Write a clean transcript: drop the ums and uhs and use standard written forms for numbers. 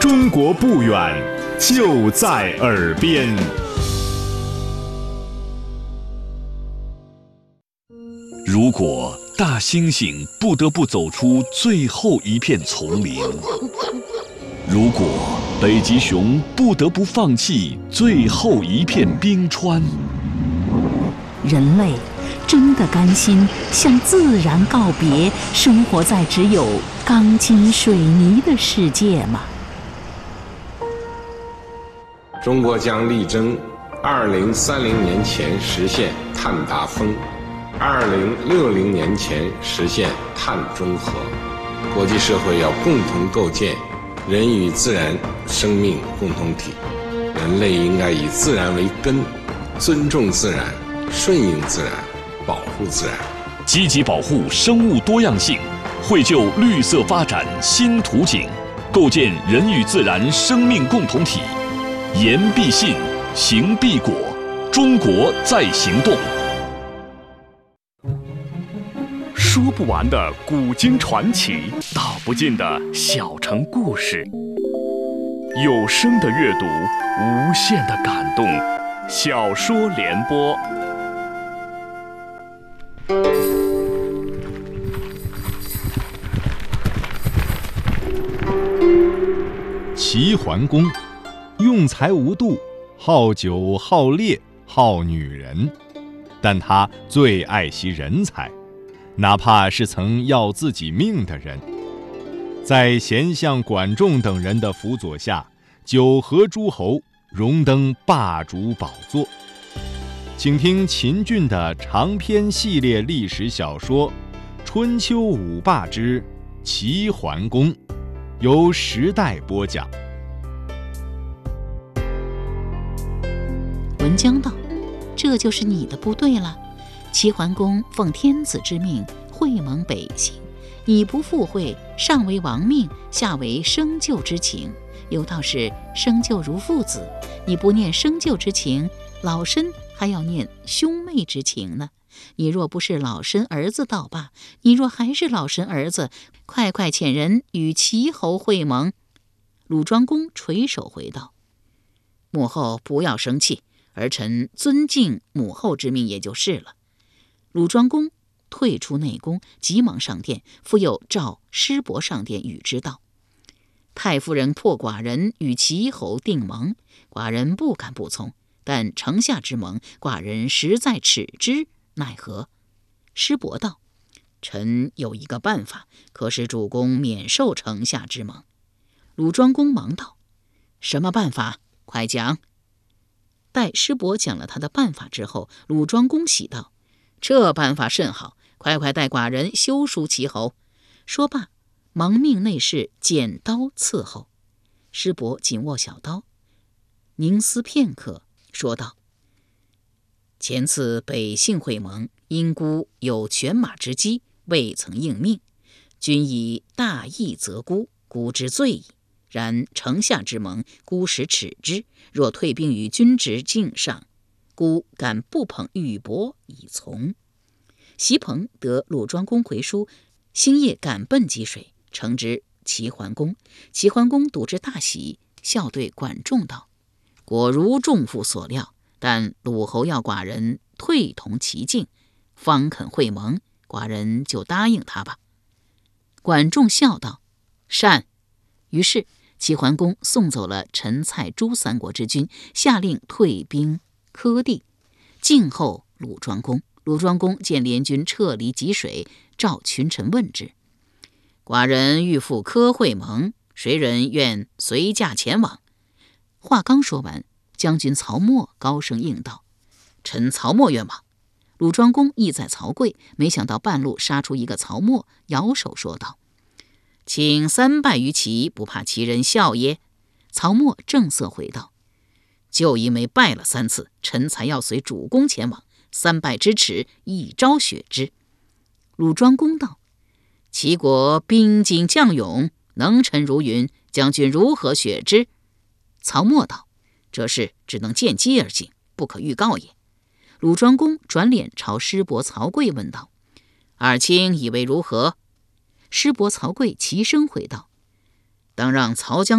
中国不远，就在耳边。 如果大猩猩不得不走出最后一片丛林，如果北极熊不得不放弃最后一片冰川， 人类真的甘心向自然告别，生活在只有钢筋水泥的世界吗？ 中国将力争2030年前实现碳达峰，2060年前实现碳中和。国际社会要共同构建人与自然生命共同体，人类应该以自然为根，尊重自然，顺应自然，保护自然， 积极保护生物多样性，绘就绿色发展新图景，构建人与自然生命共同体。言必信，行必果，中国在行动。 说不完的古今传奇，道不尽的小城故事。有声的阅读，无限的感动。小说联播。 齐桓公用才无度，好酒好猎好女人，但他最爱惜人才，哪怕是曾要自己命的人。在贤相管仲等人的辅佐下，9合诸侯，荣登霸主宝座。请听秦俊的长篇系列历史小说《春秋五霸之齐桓公》，由时代播讲。 文姜道：“这就是你的部队了。齐桓公奉天子之命会盟百姓，你不附会，上为亡命，下为生救之情。有道是生救如父子，你不念生救之情，老身还要念兄妹之情呢。你若不是老身儿子倒罢，你若还是老身儿子，快快遣人与齐侯会盟。”鲁庄公垂手回道：“母后不要生气，儿臣尊敬母后之命也就是了。”鲁庄公退出内宫，急忙上殿，复又召师伯上殿与之道：“太夫人迫寡人与齐侯订盟，寡人不敢不从，但城下之盟，寡人实在耻之，奈何？”师伯道：“臣有一个办法，可使主公免受城下之盟。”鲁庄公忙道：“什么办法？快讲。”待师伯讲了他的办法之后，鲁庄公喜道：“这办法甚好，快快带寡人修书齐侯。”说罢，忙命内侍剪刀伺候。师伯紧握小刀，凝思片刻，说道：“前次北杏会盟，因孤有犬马之机，未曾应命，君以大义责孤，孤之罪矣。然城下之盟，孤实耻之，若退兵于君之境上，孤敢不捧玉帛以从。”席鹏得鲁庄公回书，星夜赶奔济水，呈之齐桓公。齐桓公睹之大喜，笑对管仲道：“果如仲父所料，但鲁侯要寡人退同齐境，方肯会盟，寡人就答应他吧。”管仲笑道：“善。”于是齐桓公送走了陈、蔡、朱3国之君，下令退兵柯地，静候鲁庄公。鲁庄公见联军撤离济水，召群臣问之：“寡人欲赴柯会盟，谁人愿随驾前往？”话刚说完，将军曹沫高声应道：“臣曹沫愿往。”鲁庄公意在曹刿，没想到半路杀出一个曹沫，摇手说道：“请3拜于齐，不怕齐人笑耶？”曹沫正色回道：“就因为拜了3次，臣才要随主公前往，3拜之耻，一朝雪之。”鲁庄公道：“齐国兵精将勇，能臣如云，将军如何雪之？”曹沫道：“这事只能见机而行，不可预告也。”鲁庄公转脸朝师伯曹刿问道：“二卿以为如何？”师伯曹刿齐声回道：“当让曹将